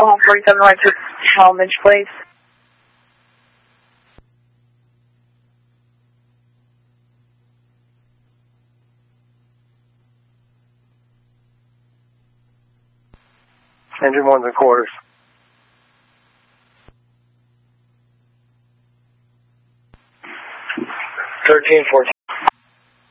Oklahoma 47 right to Talmadge, please. Engine 1 3/4.